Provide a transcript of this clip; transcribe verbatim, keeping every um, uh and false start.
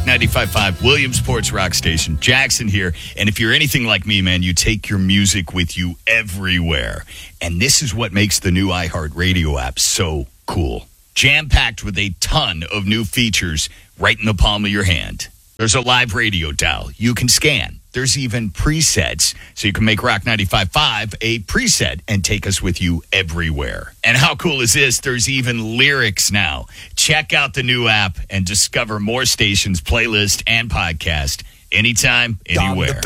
ninety-five point five, Williamsport's Rock Station. Jackson here. And if you're anything like me, man, you take your music with you everywhere. And this is what makes the new iHeartRadio app so cool. Jam-packed with a ton of new features right in the palm of your hand. There's a live radio dial you can scan. There's even presets, so you can make Rock ninety-five point five a preset and take us with you everywhere. And how cool is this? There's even lyrics now. Check out the new app and discover more stations, playlist, and podcast anytime, anywhere.